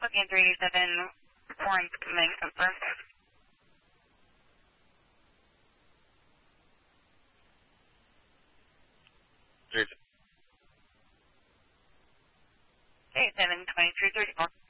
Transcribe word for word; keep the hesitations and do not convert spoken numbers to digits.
booking three eighty-seven, Warren, then confirm. Three. Okay, seven twenty-three thirty-four.